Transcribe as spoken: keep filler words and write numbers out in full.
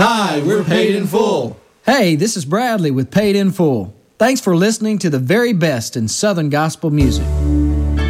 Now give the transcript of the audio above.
Hi, we're Paid in Full. Hey, this is Bradley with Paid in Full. Thanks for listening to the very best in Southern gospel music.